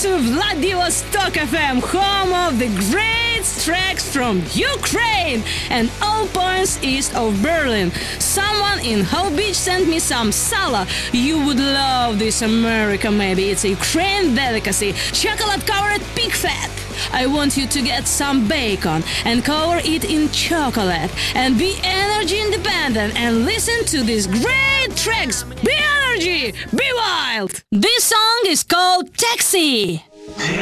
to Vladivostok FM, home of the great tracks from Ukraine and all points east of Berlin. Someone in How Beach sent me some sala. You would love this, America, maybe. It's a Ukraine delicacy, chocolate-covered pig fat. I want you to get some bacon and cover it in chocolate and be energy independent and listen to these great tracks. Be energy, be wild. This song is called Taxi.